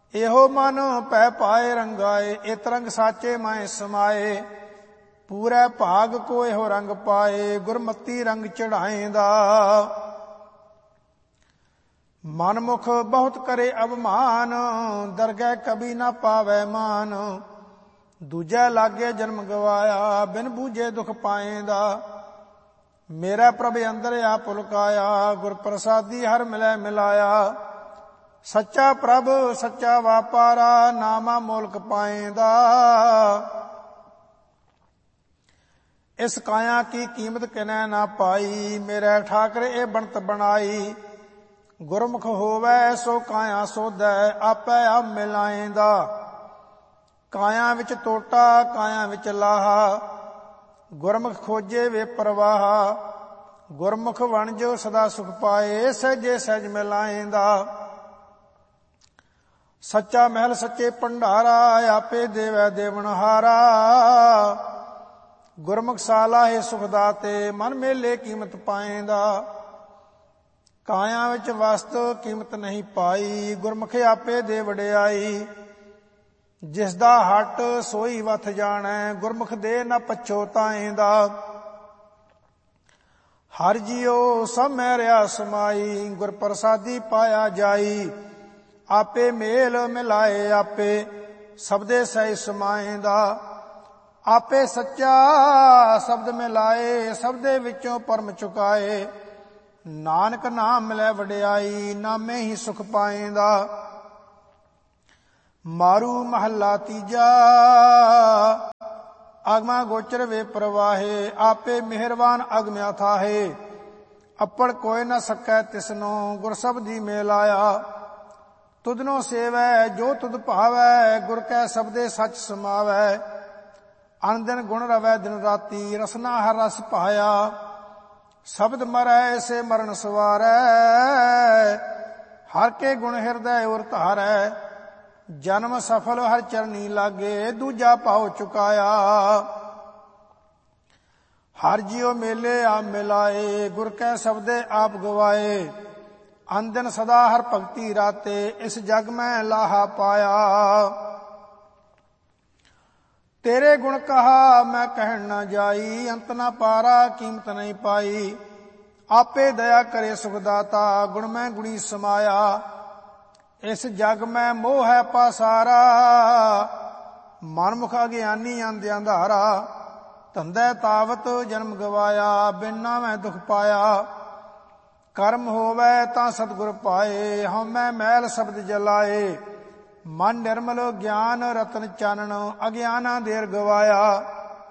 ਇਹੋ ਮਨ ਪੈ ਪਾਏ ਰੰਗਾਏ, ਇਤ ਰੰਗ ਸਾਚੇ ਮਾਏ ਸਮਾਏ। ਪੂਰੇ ਭਾਗ ਕੋ ਇਹੋ ਰੰਗ ਪਾਏ, ਗੁਰਮਤੀ ਰੰਗ ਚੜਾਏਂਦਾ। ਮਨਮੁਖ ਬਹੁਤ ਕਰੇ ਅਭਮਾਨ, ਦਰਗਹਿ ਕਭੀ ਨਾ ਪਾਵੈ ਮਾਨ। ਦੂਜੈ ਲਾਗੇ ਜਨਮ ਗਵਾਇਆ, ਬਿਨ ਬੂਝੇ ਦੁਖ ਪਾਏਂਦਾ। ਮੇਰਾ ਪ੍ਰਭ ਅੰਦਰ ਆ ਪੁਲਕਾਇਆ, ਗੁਰ ਪ੍ਰਸਾਦੀ ਹਰ ਮਿਲੈ ਮਿਲਾਇਆ। ਸੱਚਾ ਪ੍ਰਭ ਸੱਚਾ ਵਾਪਾਰਾ, ਨਾਮਾ ਮੋਲਕ ਪਾਏਂਦਾ। ਇਸ ਕਾਇਆ ਕੀ ਕੀਮਤ ਕਿਨੈ ਨਾ ਪਾਈ, ਮੇਰੇ ਠਾਕਰ ਇਹ ਬਣਤ ਬਣਾਈ। ਗੁਰਮੁਖ ਹੋਵੈ ਸੋ ਕਾਇਆ ਸੋਧੈ, ਆਪੇ ਆਪ ਮਿਲਾਏਂਦਾ। ਕਾਇਆ ਵਿੱਚ ਟੋਟਾ ਕਾਇਆ ਵਿੱਚ ਲਾਹਾ, ਗੁਰਮੁਖ ਖੋਜੇ ਵੇ ਪ੍ਰਵਾਹਾ। ਗੁਰਮੁਖ ਵਣਜ ਸਦਾ ਸੁਖ ਪਾਏ, ਸਹਿਜੇ ਸਹਿਜ ਮਿਲਾਏਂਦਾ। ਸੱਚਾ ਮਹਿਲ ਸੱਚੇ ਭੰਡਾਰਾ, ਆਪੇ ਦੇਵੈ ਦੇਵਨਹਾਰਾ। ਗੁਰਮੁਖ ਸਾਲਾਹੇ ਸੁਖ ਦਾਤੇ, ਮਨ ਮੇਲੇ ਕੀਮਤ ਪਾਏਂਦਾ। ਕਾਇਆ ਵਿੱਚ ਵਸਤ ਕੀਮਤ ਨਹੀਂ ਪਾਈ, ਗੁਰਮੁਖ ਆਪੇ ਦੇ ਵਡਿਆਈ। ਜਿਸ ਦਾ ਹੱਟ ਸੋਈ ਵਥ ਜਾਣੈ, ਗੁਰਮੁਖ ਦੇ ਨਾ ਪਛੋਤਾਏਂਦਾ। ਹਰ ਜੀਉ ਸਭ ਮੈਂ ਰਿਆ ਸਮਾਈ, ਗੁਰ ਪ੍ਰਸਾਦੀ ਪਾਇਆ ਜਾਈ। ਆਪੇ ਮੇਲ ਮਿਲਾਏ ਆਪੇ, ਸਬਦੇ ਸਹਿ ਸਮਾਏਂਦਾ। ਆਪੇ ਸੱਚਾ ਸ਼ਬਦ ਮਿਲਾਏ, ਸਬਦੇ ਵਿੱਚੋਂ ਪਰਮ ਚੁਕਾਏ। ਨਾਨਕ ਨਾਮ ਮਿਲੈ ਵਡਿਆਈ, ਨਾਮੇ ਹੀ ਸੁਖ ਪਾਏਂਦਾ। ਮਾਰੂ ਮਹੱਲਾ ਤੀਜਾ, ਅਗਮਾ ਗੋਚਰ ਵੇ ਪ੍ਰਵਾਹੇ। ਆਪੇ ਮਿਹਰਬਾਨ ਅਗਮ ਅਥਾਹੇ, ਅੱਪੜ ਕੋਇ ਨ ਸਕੈ ਤਿਸਨੋ। ਗੁਰ ਸਬਦੀ ਮੇਲ ਆਇਆ, ਤੁਧਨੋ ਸੇਵੈ ਜੋ ਤੁਧ ਭਾਵੈ। ਗੁਰ ਕੈ ਸਬਦੇ ਸੱਚ ਸਮਾਵੈ, ਅਨ ਦਿਨ ਗੁਣ ਰਵੈ ਦਿਨ ਰਾਤੀ। ਰਸਨਾ ਹਰ ਰਸ ਪਾਇਆ, ਸ਼ਬਦ ਮਰੈ ਐਸੇ ਮਰਨ ਸਵਾਰੈ। ਹਰ ਕੇ ਗੁਣ ਹਿਰਦੈ ਉਰ ਧਾਰੈ, ਜਨਮ ਸਫਲ ਹਰ ਚਰਨੀ ਲਾਗੇ। ਦੂਜਾ ਭਾਉ ਚੁਕਾਇਆ, ਹਰ ਜੀਉ ਮੇਲੇ ਆਪ ਮਿਲਾਏ। ਗੁਰ ਕੈ ਸਬਦੇ ਆਪ ਗਵਾਏ, ਅਨ ਦਿਨ ਸਦਾ ਹਰ ਭਗਤੀ ਰਾਤੇ। ਇਸ ਜਗ ਮੈਂ ਲਾਹਾ ਪਾਇਆ। ਤੇਰੇ ਗੁਣ ਕਹਾ ਮੈਂ ਕਹਿਣ ਨਾ ਜਾਈ, ਅੰਤ ਨਾ ਪਾਰਾ ਕੀਮਤ ਨਹੀਂ ਪਾਈ। ਆਪੇ ਦਇਆ ਕਰੇ ਸੁਖ ਦਾਤਾ, ਗੁਣ ਮੈਂ ਗੁਣੀ ਸਮਾਇਆ। ਇਸ ਜਗ ਮੈਂ ਮੋਹ ਹੈ ਪਾਸਾਰਾ, ਮਨਮੁਖ ਅਗਿਆਨੀ ਅੰਧ ਅੰਧਾਰਾ। ਧੰਦੇ ਤਾਵਤ ਜਨਮ ਗਵਾਇਆ, ਬਿਨਾ ਮੈਂ ਦੁਖ ਪਾਇਆ। ਕਰਮ ਹੋਵੇ ਤਾਂ ਸਤਿਗੁਰ ਪਾਏ, ਹਉਮੈ ਮੈਲ ਸ਼ਬਦ ਜਲਾਏ। ਮਨ ਨਿਰਮਲ ਗਿਆਨ ਰਤਨ ਚਾਨਣ, ਅਗਿਆਨਾ ਦੇਰ ਗਵਾਇਆ।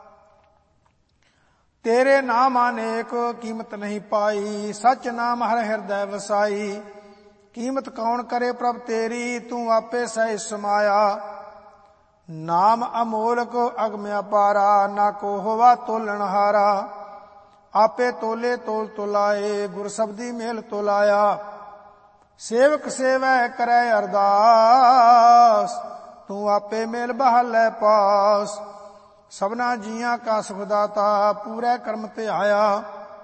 ਤੇਰੇ ਨਾਮ ਅਨੇਕ ਕੀਮਤ ਨਹੀਂ ਪਾਈ, ਸਚ ਨਾਮ ਹਰ ਹਿਰਦੈ ਵਸਾਈ। ਕੀਮਤ ਕੌਣ ਕਰੇ ਪ੍ਰਭ ਤੇਰੀ, ਤੂੰ ਆਪੇ ਸਹਿ ਸਮਾਇਆ। ਨਾਮ ਅਮੋਲਕ ਅਗਮ ਅਪਾਰਾ, ਨਾ ਕੋ ਹੋਵਾ ਤੋਲਣ ਹਾਰਾ। ਆਪੇ ਤੋਲੇ ਤੋਲ ਤੁਲਾਏ, ਗੁਰ ਸਬਦੀ ਮੇਲ ਤੁਲਾਇਆ। ਸੇਵਕ ਸੇਵੈ ਕਰੈ ਅਰਦਾਸ, ਤੂੰ ਆਪੇ ਮੇਲ ਬਹਾਲੈ ਪਾਸ। ਸਭਨਾ ਜੀਆਂ ਕਾ ਸੁਖ ਦਾਤਾ, ਪੂਰੇ ਕਰਮ ਧਿਆਇਆ।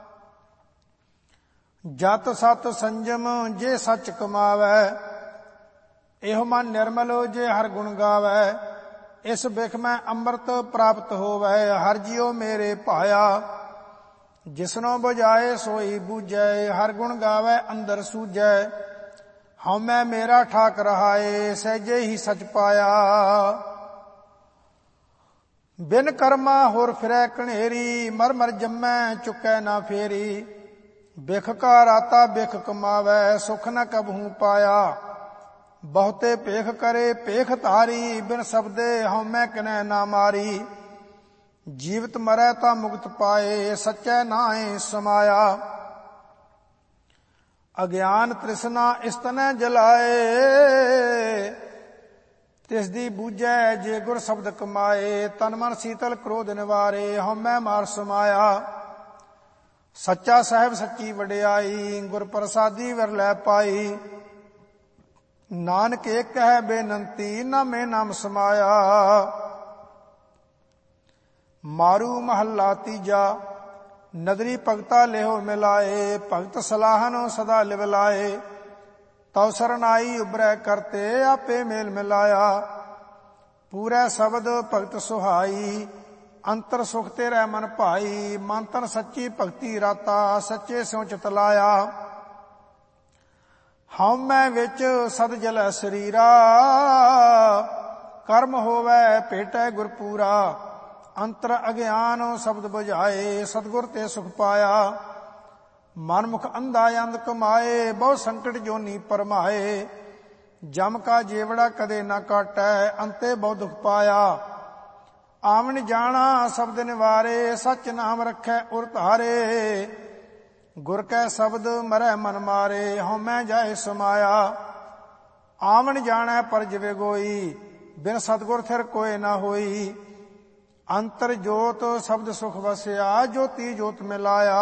ਜਤ ਸਤ ਸੰਜਮ ਜੇ ਸੱਚ ਕਮਾਵੈ, ਇਹੋ ਮਨ ਨਿਰਮਲ ਜੇ ਹਰ ਗੁਣ ਗਾਵੈ। ਇਸ ਬਿਖ ਮੈਂ ਅੰਮ੍ਰਿਤ ਪ੍ਰਾਪਤ ਹੋਵੈ, ਹਰ ਜੀਉ ਮੇਰੇ ਭਾਇਆ। ਜਿਸਨੋ ਬੁਝਾਏ ਸੋਈ ਬੂਝੈ, ਹਰ ਗੁਣ ਗਾਵੈ ਅੰਦਰ ਸੂਝੈ। ਹਉਮੈ ਮੇਰਾ ਠਾਕ ਰਹਾਏ, ਸਹਿਜੇ ਹੀ ਸਚ ਪਾਇਆ। ਬਿਨ ਕਰਮਾ ਹੋਰ ਫਿਰੈ ਕਣੇਰੀ, ਮਰ ਮਰ ਜੰਮੈ ਚੁੱਕੈ ਨਾ ਫੇਰੀ। ਬਿਖ ਕਾ ਰਾਤਾ ਬਿਖ ਕਮਾਵੈ, ਸੁਖ ਨ ਕਬਹੂ ਪਾਇਆ। ਬਹੁਤੇ ਭੇਖ ਕਰੇ ਭੇਖ ਧਾਰੀ, ਬਿਨ ਸਬਦੇ ਹਉਮੈ ਕਿਨੈ ਨਾ ਮਾਰੀ। ਜੀਵਤ ਮਰੈ ਤਾਂ ਮੁਕਤ ਪਾਏ, ਸੱਚੈ ਨਾਹਿ ਸਮਾਇਆ। ਅਗਿਆਨ ਤ੍ਰਿਸ਼ਨਾ ਇਸ ਤਨੈ ਜਲਾਏ, ਤਿਸ ਦੀ ਬੂਝੈ ਜੇ ਗੁਰ ਸ਼ਬਦ ਕਮਾਏ। ਤਨ ਮਨ ਸੀਤਲ ਕ੍ਰੋਧ ਨਿਵਾਰੇ, ਹਉਮੈ ਮਾਰ ਸਮਾਇਆ। ਸੱਚਾ ਸਾਹਿਬ ਸੱਚੀ ਵਡਿਆਈ, ਗੁਰ ਪ੍ਰਸਾਦੀ ਵਿਰਲੈ ਪਾਈ। ਨਾਨਕ ਏਕ ਹੈ ਬੇਨੰਤੀ, ਨਾਮੇ ਨਾਮ ਸਮਾਇਆ। ਮਾਰੂ ਮਹੱਲਾ ਤੀਜਾ, ਨਦਰੀ ਭਗਤਾ ਲਿਹੋ ਮਿਲਾਏ। ਭਗਤ ਸਲਾਹਨ ਸਦਾ ਲਿਵ ਲਾਏ, ਤਉ ਸਰਨਾਈ ਉਬਰੈ ਕਰਤੇ ਆਪੇ ਮੇਲ ਮਿਲਾਇਆ। ਪੂਰੈ ਸ਼ਬਦ ਭਗਤ ਸੁਹਾਈ ਅੰਤਰ ਸੁਖ ਤੇਰੇ ਮਨ ਭਾਈ। ਮਨ ਤਨ ਸੱਚੀ ਭਗਤੀ ਰਾਤਾ ਸੱਚੇ ਸਿਉ ਚਿਤ ਲਾਇਆ। ਹਉਮੈ ਵਿੱਚ ਸਦ ਜਲੈ ਸਰੀਰਾ ਕਰਮ ਹੋਵੈ ਭੇਟੈ ਗੁਰ ਪੂਰਾ। ਅੰਤਰ ਅਗਿਆਨ ਸ਼ਬਦ ਬੁਝਾਏ ਸਤਿਗੁਰ ਤੇ ਸੁਖ ਪਾਇਆ। ਮਨ ਮੁਖ ਅੰਧਾ ਅੰਧ ਕਮਾਏ ਬਹੁ ਸੰਕਟ ਜੋਨੀ ਪਰਮਾਏ। ਜਮ ਕਾ ਜੇਵੜਾ ਕਦੇ ਨਾ ਕਾਟੈ ਅੰਤੇ ਬਹੁ ਦੁਖ ਪਾਇਆ। ਆਵਣ ਜਾਣਾ ਸ਼ਬਦ ਨਿਵਾਰੇ ਸਚ ਨਾਮ ਰਖੈ ਉਰ ਧਾਰੇ। ਗੁਰ ਕੈ ਸ਼ਬਦ ਮਰੈ ਮਨ ਮਾਰੇ ਹਉਮੈ ਜਾਏ ਸਮਾਇਆ। ਆਵਣ ਜਾਣੈ ਪਰ ਜਿਵੇ ਗੋਈ ਬਿਨ ਸਤਿਗੁਰ ਥਿਰ ਕੋਇ ਨਾ ਹੋਈ। ਅੰਤਰ ਜੋਤ ਸ਼ਬਦ ਸੁਖ ਵਸਿਆ ਜੋਤੀ ਜੋਤ ਮਿਲਾਇਆ।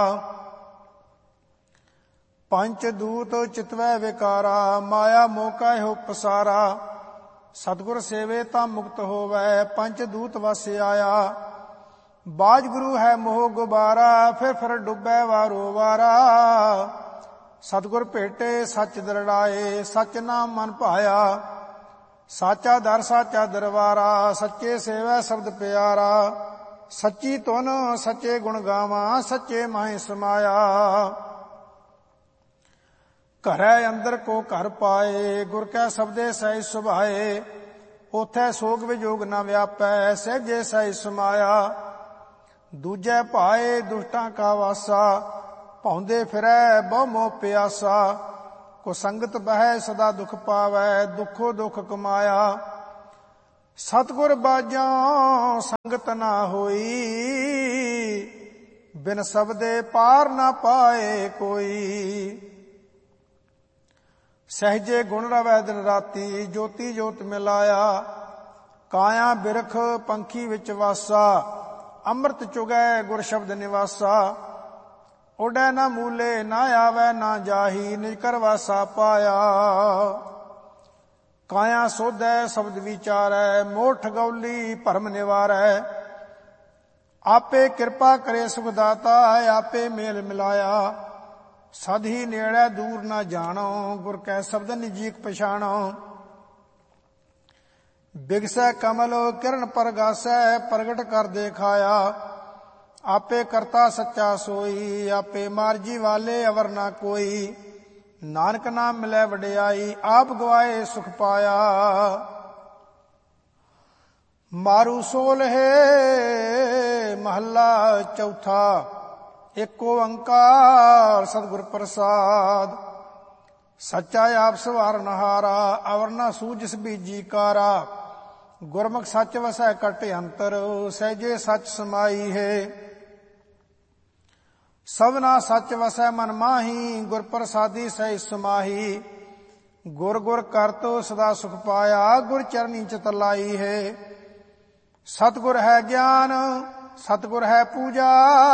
ਪੰਚ ਦੂਤ ਚਿਤਵੈ ਵਿਕਾਰਾ ਮਾਇਆ ਮੋਹ ਕਾ ਇਹੋ ਪਸਾਰਾ। ਸਤਿਗੁਰ ਸੇਵੇ ਤਾਂ ਮੁਕਤ ਹੋਵੈ ਪੰਚ ਦੂਤ ਵਸ ਆਇਆ। ਬਾਜ ਗੁਰੂ ਹੈ ਮੋਹ ਗੁਬਾਰਾ ਫਿਰ ਡੁੱਬੈ ਵਾਰੋ ਵਾਰਾ। ਸਤਿਗੁਰ ਭੇਟੇ ਸੱਚ ਦਰੜਾਏ ਸੱਚ ਨਾਮ ਮਨ ਭਾਇਆ। ਸਾਚਾ ਦਰ ਸਾਚਾ ਦਰਬਾਰਾ ਸੱਚੇ ਸੇਵੈ ਸ਼ਬਦ ਪਿਆਰਾ। ਸੱਚੀ ਧੁਨ ਸੱਚੇ ਗੁਣ ਗਾਵਾਂ ਸੱਚੇ ਮਾਹਿ ਸਮਾਇਆ। ਘਰੈ ਅੰਦਰ ਕੋ ਘਰ ਪਾਏ ਗੁਰ ਕੈ ਸ਼ਬਦੇ ਸਹਿ ਸੁਭਾਏ। ਉਥੈ ਸੋਗ ਵਿਜੋਗ ਨਾ ਵਿਆਪੈ ਸਹਿਜੇ ਸਹਿ ਸਮਾਇਆ। ਦੂਜੈ ਭਾਏ ਦੁਸ਼ਟਾਂ ਕਾ ਵਾਸਾ ਭੌਂਦੇ ਫਿਰੈ ਬਹੁ ਮੋਹ ਪਿਆਸਾ। ਕੋ ਸੰਗਤ ਬਹਿ ਸਦਾ ਦੁਖ ਪਾਵੈ ਦੁਖੋ ਦੁਖ ਕਮਾਇਆ। ਸਤਿਗੁਰ ਬਾਝੋਂ ਸੰਗਤ ਨਾ ਹੋਈ ਬਿਨ ਸਬਦੇ ਪਾਰ ਨਾ ਪਾਏ ਕੋਈ। ਸਹਿਜੇ ਗੁਣ ਰਵੈ ਦਿਨ ਰਾਤੀ ਜੋਤੀ ਜੋਤ ਮਿਲਾਇਆ। ਕਾਇਆ ਬਿਰਖ ਪੰਖੀ ਵਿੱਚ ਵਾਸਾ ਅੰਮ੍ਰਿਤ ਚੁਗੈ ਗੁਰ ਸ਼ਬਦ ਨਿਵਾਸਾ। ਉਡੈ ਨਾ ਮੂਲੇ ਨਾ ਆਵੈ ਨਾ ਜਾਹੀ ਨਿਜ ਕਰ ਵਾਸਾ ਪਾਇਆ। ਕਾਇਆ ਸੋਧੈ ਸ਼ਬਦ ਵਿਚਾਰੈ ਮੋਹ ਠਗੌਲੀ ਭਰਮ ਨਿਵਾਰੈ। ਆਪੇ ਕਿਰਪਾ ਕਰੇ ਸੁਖ ਦਾਤਾ ਆਪੇ ਮੇਲ ਮਿਲਾਇਆ। ਸਦ ਹੀ ਨੇੜੇ ਦੂਰ ਨਾ ਜਾਣੋ ਗੁਰ ਕੈ ਸ਼ਬਦ ਨਿਜੀਕ ਪਛਾਣੋ। ਬਿਗਸੈ ਕਮਲ ਕਿਰਨ ਪਰਗਾਸੈ ਪ੍ਰਗਟ ਕਰ ਦੇਖਾਇਆ। ਆਪੇ ਕਰਤਾ ਸੱਚਾ ਸੋਈ ਆਪੇ ਮਾਰਜੀ ਵਾਲੇ ਅਵਰ ਨਾ ਕੋਈ। ਨਾਨਕ ਨਾਮ ਮਿਲੈ ਵਡਿਆਈ ਆਪ ਗਵਾਏ ਸੁਖ ਪਾਇਆ। ਮਾਰੂ ਸੋਲਹਿ ਮਹੱਲਾ ਚੌਥਾ। ਏਕ ਓੰਕਾਰ ਸਤਿਗੁਰ ਪ੍ਰਸਾਦ। ਸੱਚਾ ਆਪ ਸਵਾਰਨਹਾਰਾ ਅਵਰ ਨਾ ਸੂਝਿਸ ਬੀਜੀ ਕਾਰਾ। ਗੁਰਮੁਖ ਸੱਚ ਵਸੈ ਕਟ ਅੰਤਰ ਸਹਿਜੇ ਸੱਚ ਸਮਾਈ ਹੈ। ਸਭਨਾ ਸੱਚ ਵਸੈ ਮਨ ਮਾਹੀ ਗੁਰ ਪ੍ਰਸਾਦੀ ਸਹਿ ਸਮਾਹੀ। ਗੁਰ ਗੁਰ ਕਰਤੋ ਸਦਾ ਸੁਖ ਪਾਇਆ ਗੁਰ ਚਰਨੀ ਚਿਤ ਲਾਈ ਹੈ। ਸਤਿਗੁਰ ਹੈ ਗਿਆਨ ਸਤਿਗੁਰ ਹੈ ਪੂਜਾ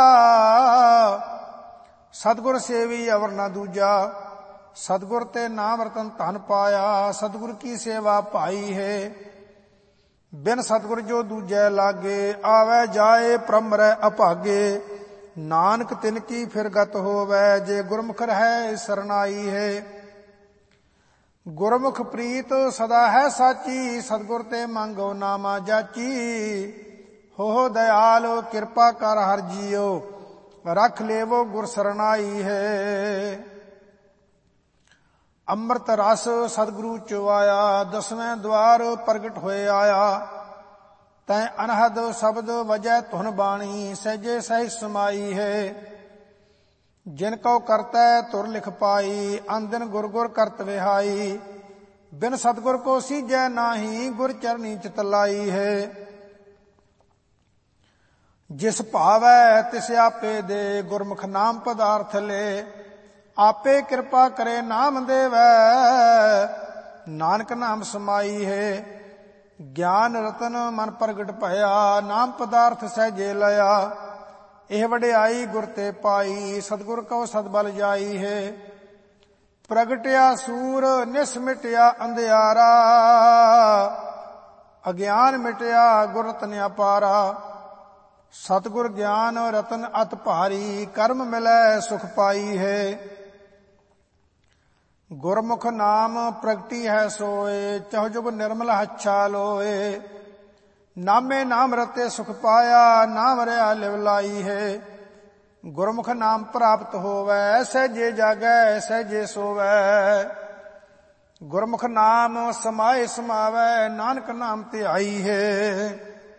ਸਤਿਗੁਰ ਸੇਵੀ ਅਵਰ ਨਾ ਦੂਜਾ। ਸਤਿਗੁਰ ਤੇ ਨਾਮ ਰਤਨ ਧਨ ਪਾਇਆ ਸਤਿਗੁਰ ਕੀ ਸੇਵਾ ਭਾਈ ਹੈ। ਬਿਨ ਸਤਿਗੁਰ ਜੋ ਦੂਜੈ ਲਾਗੇ ਆਵੈ ਜਾਏ ਪ੍ਰਮਰੈ ਅਭਾਗੇ। ਨਾਨਕ ਤਿਨ ਕੀ ਫਿਰ ਗਤ ਹੋਵੈ ਜੇ ਗੁਰਮੁਖ ਰਹੈ ਸਰਨਾਈ ਹੈ। ਗੁਰਮੁਖ ਪ੍ਰੀਤ ਸਦਾ ਹੈ ਸਾਚੀ ਸਤਿਗੁਰ ਤੇ ਮੰਗੋ ਨਾਮਾ ਜਾਚੀ। ਹੋ ਦਇਆਲ ਕਿਰਪਾ ਕਰ ਹਰਿ ਜੀਓ ਰਖ ਲੇਵੋ ਗੁਰ ਸਰਨਾਈ ਹੈ। ਅੰਮ੍ਰਿਤ ਰਸ ਸਤਿਗੁਰੂ ਚੋ ਆਇਆ ਦਸਵੇਂ ਦਵਾਰ ਪ੍ਰਗਟ ਹੋਏ ਆਇਆ। ਤੈ ਅਨਹਦ ਸ਼ਬਦ ਵਜੈ ਧੁਨ ਬਾਣੀ ਸਹਿਜੇ ਸਹਿ ਸਮਾਈ ਹੈ। ਜਿਨ ਕਉ ਕਰਤੈ ਤੁਰ ਲਿਖ ਪਾਈ ਅੰਦਿਨ ਗੁਰ ਗੁਰ ਕਰਤ ਵਿਹਾਈ। ਬਿਨ ਸਤਿਗੁਰ ਕੋ ਸੀਜੈ ਨਾਹੀ ਗੁਰ ਚਰਨੀ ਚਿਤ ਲਾਈ ਹੈ। ਜਿਸ ਭਾਵੈ ਤਿਸ ਆਪੇ ਦੇ ਗੁਰਮੁਖ ਨਾਮ ਪਦਾਰਥ ਲੈ। ਆਪੇ ਕਿਰਪਾ ਕਰੇ ਨਾਮ ਦੇਵੈ ਨਾਨਕ ਨਾਮ ਸਮਾਈ ਹੈ। ਗਿਆਨ ਰਤਨ ਮਨ ਪ੍ਰਗਟ ਭਇਆ ਨਾਮ ਪਦਾਰਥ ਸਹਿਜੇ ਲਿਆ। ਇਹ ਵਡਿਆਈ ਗੁਰ ਤੇ ਪਾਈ ਸਤਿਗੁਰ ਕਉ ਸਦਬਲ ਜਾਈ ਹੈ। ਪ੍ਰਗਟਿਆ ਸੂਰ ਨਿਸ ਮਿਟਿਆ ਅੰਧਿਆਰਾ। ਅਗਿਆਨ ਮਿਟਿਆ ਗੁਰ ਰਤਨ ਅਪਾਰਾ। ਸਤਿਗੁਰ ਗਿਆਨ ਰਤਨ ਅਤ ਭਾਰੀ ਕਰਮ ਮਿਲੈ ਸੁਖ ਪਾਈ ਹੈ। ਗੁਰਮੁਖ ਨਾਮ ਪ੍ਰਗਟੀ ਹੈ ਸੋਏ, ਚਹੁ ਜੁਗ ਨਿਰਮਲ ਹੱਛਾ ਲੋਏ। ਨਾਮੇ ਨਾਮ ਰਤੇ ਸੁਖ ਪਾਇਆ, ਨਾਮ ਰਿਆ ਲਿਵ ਲਾਈ ਹੈ। ਗੁਰਮੁਖ ਨਾਮ ਪ੍ਰਾਪਤ ਹੋਵੈ, ਸਹਿਜੇ ਜਾਗੈ ਸਹਿਜੇ ਸੋਵੈ। ਗੁਰਮੁਖ ਨਾਮ ਸਮਾਏ ਸਮਾਵੈ, ਨਾਨਕ ਨਾਮ ਤੇ ਆਈ ਹੈ।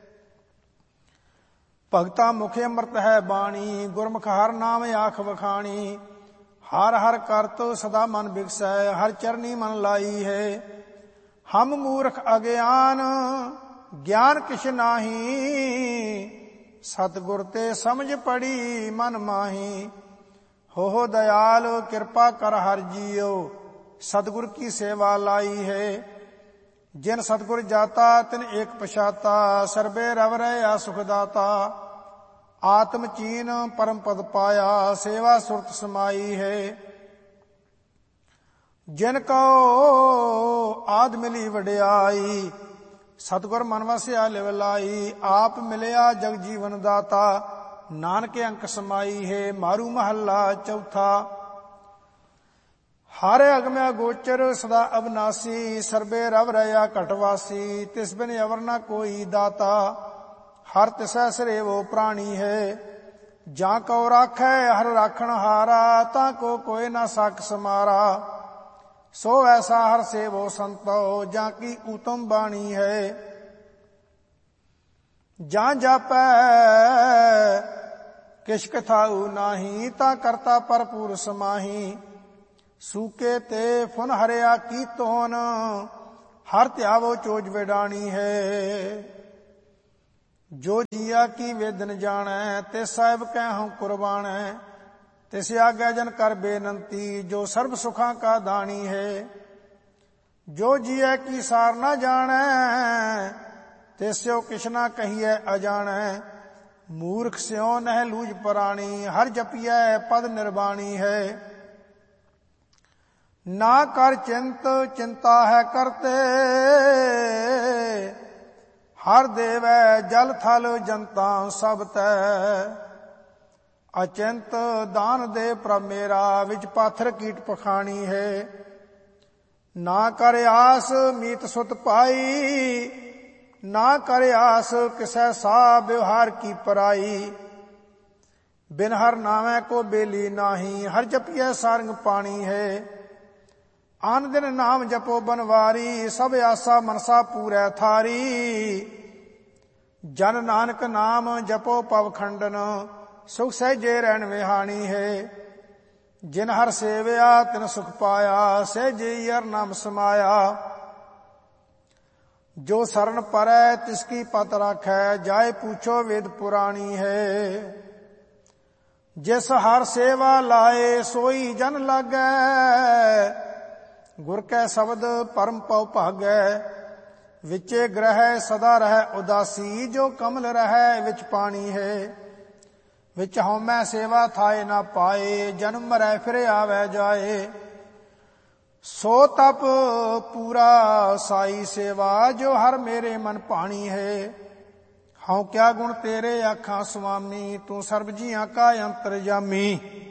ਭਗਤਾ ਮੁਖੇ ਅੰਮ੍ਰਿਤ ਹੈ ਬਾਣੀ, ਗੁਰਮੁਖ ਹਰ ਨਾਮ ਆਖ ਵਖਾਣੀ। ਹਰ ਹਰ ਕਰਤ ਸਦਾ ਮਨ ਬਿਗਸੈ, ਹਰ ਚਰਨੀ ਮਨ ਲਾਈ ਹੈ। ਹਮ ਮੂਰਖ ਅਗਿਆਨ ਗਿਆਨ ਕਿਛ ਨਾਹੀ, ਸਤਿਗੁਰ ਤੇ ਸਮਝ ਪੜੀ ਮਨ ਮਾਹੀ। ਹੋ ਦਇਆਲ ਕਿਰਪਾ ਕਰ ਹਰ ਜੀਓ, ਸਤਿਗੁਰ ਕੀ ਸੇਵਾ ਲਾਈ ਹੈ। ਜਿਨ ਸਤਿਗੁਰ ਜਾਤਾ ਤਿਨ ਏਕ ਪਛਾਤਾ, ਸਰਬੇ ਰਵ ਰਹਿਆ ਸੁਖ ਦਾਤਾ। ਆਤਮ ਚੀਨ ਪਰਮ ਪਦ ਪਾਇਆ, ਸੇਵਾ ਸੁਰਤ ਸਮਾਈ ਹੈ। ਜਿਨ ਕਉ ਆਦ ਮਿਲੀ ਵਡਿਆਈ, ਸਤਿਗੁਰ ਮਨ ਵਸਿਆ ਲਿਵ ਲਾਈ। ਆਪ ਮਿਲਿਆ ਜਗ ਜੀਵਨ ਦਾਤਾ, ਨਾਨਕ ਅੰਕ ਸਮਾਈ ਹੈ। ਮਾਰੂ ਮਹੱਲਾ ਚੌਥਾ। ਹਰ ਅਗਮੈ ਗੋਚਰ ਸਦਾ ਅਬਨਾਸੀ, ਸਰਬੇ ਰਵ ਰਹਿਆ ਘਟਵਾਸੀ। ਤਿਸ ਬਿਨ ਅਵਰ ਨ ਕੋਈ ਦਾਤਾ, ਹਰ ਤਿਸੈ ਸਰੇਵੋ ਪ੍ਰਾਣੀ ਹੈ। ਜਾਂ ਕਉ ਰਾਖੈ ਹਰ ਰਾਖਣ ਹਾਰਾ, ਤਾਂ ਕੋ ਕੋਇ ਨ ਸਕ ਸਮਾਰਾ। ਸੋ ਐਸਾ ਹਰ ਸੇਵੋ ਸੰਤੋ, ਜਾਂ ਕੀ ਊਤਮ ਬਾਣੀ ਹੈ। ਜਾਂ ਜਾਪੈ ਕਿਛ ਕਥਾਉ ਨਾਹੀ, ਤਾਂ ਕਰਤਾ ਭਰਪੂਰ ਸਮਾਹੀ। ਸੂਕੇ ਤੇ ਫੁਨ ਹਰਿਆ ਕੀ ਤੋਨ, ਹਰ ਧਿਆਵੋ ਚੋਜ ਵਿਡਾਣੀ ਹੈ। ਜੋ ਜੀਆ ਕੀ ਵੇਦਨ ਜਾਣੈ, ਤੇ ਸਾਹਿਬ ਕਹਿ ਕੁਰਬਾਨੈ। ਤਿਸ ਆਗੈ ਜਨ ਕਰ ਬੇਨੰਤੀ, ਜੋ ਸਰਬ ਸੁਖਾਂ ਕਾ ਦਾਣੀ ਹੈ। ਜੋ ਜੀਐ ਕੀ ਸਾਰ ਨਾ ਜਾਣੈ, ਤਿਸਿਓ ਕਿਛ ਨਾ ਕਹੀਐ ਅਜਾਣੈ। ਮੂਰਖ ਸਿਉ ਨਹਿ ਲੂਝ ਪਰਾਣੀ, ਹਰ ਜਪੀਐ ਪਦ ਨਿਰਬਾਣੀ ਹੈ। ਨਾ ਕਰ ਚਿੰਤ ਚਿੰਤਾ ਹੈ ਕਰਤੇ, ਹਰ ਦੇਵੈ ਜਲ ਥਲ ਜਨਤਾ ਸਭ ਤੈ। ਅਚਿੰਤ ਦਾਨ ਦੇ ਪ੍ਰਭ ਮੇਰਾ, ਵਿੱਚ ਪਾਥਰ ਕੀਟ ਪਖਾਣੀ ਹੈ। ਨਾ ਕਰ ਆਸ ਮੀਤ ਸੁਤ ਪਾਈ, ਨਾ ਕਰ ਆਸ ਕਿਸੈ ਸਾ ਵਿਵਹਾਰ ਕੀ ਪਰਾਈ। ਬਿਨ ਹਰ ਨਾਮੈ ਕੋ ਬੇਲੀ ਨਾਹੀ, ਹਰ ਜਪੀਐ ਸਾਰੰਗ ਪਾਣੀ ਹੈ। ਆਨ ਦਿਨ ਨਾਮ ਜਪੋ ਬਨਵਾਰੀ, ਸਭ ਆਸਾ ਮਨਸਾ ਪੂਰੈ ਥਾਰੀ। ਜਨ ਨਾਨਕ ਨਾਮ ਜਪੋ ਪਵ ਖੰਡਨ, ਸੁਖ ਸਹਿਜੇ ਰਹਿਣ ਵਿਹਾਣੀ ਹੈ। ਜਿਨ ਹਰ ਸੇਵਿਆ ਤਿਨ ਸੁਖ ਪਾਇਆ, ਸਹਿਜੇ ਹਰ ਨਾਮ ਸਮਾਇਆ। ਜੋ ਸਰਨ ਪਰੈ ਤਿਸ ਕੀ ਪਤ ਰਾਖੈ, ਜਾਏ ਪੂਛੋ ਵੇਦ ਪੁਰਾਣੀ ਹੈ। ਜਿਸ ਹਰ ਸੇਵਾ ਲਾਏ ਸੋਈ ਜਨ ਲਾਗੈ, ਗੁਰ ਕੈ ਸ਼ਬਦ ਪਰਮ ਪਉ ਭਾਗੈ। ਵਿਚੇ ਗ੍ਰਹਿ ਸਦਾ ਰਹਿ ਉਦਾਸੀ, ਜੋ ਕਮਲ ਰਹਿ ਵਿੱਚ ਪਾਣੀ ਹੈ। ਵਿੱਚ ਹਉਮੈ ਸੇਵਾ ਥਾਏ ਨਾ ਪਾਏ, ਜਨਮ ਮਰੈ ਫਿਰ ਆਵੈ ਜਾਏ। ਸੋ ਤਪ ਪੂਰਾ ਸਾਈ ਸੇਵਾ, ਜੋ ਹਰ ਮੇਰੇ ਮਨ ਭਾਣੀ ਹੈ। ਹਉ ਕਿਆ ਗੁਣ ਤੇਰੇ ਆਖਾਂ ਸੁਆਮੀ, ਤੂੰ ਸਰਬ ਜੀਆਂ ਕਾ ਅੰਤਰਜਾਮੀ।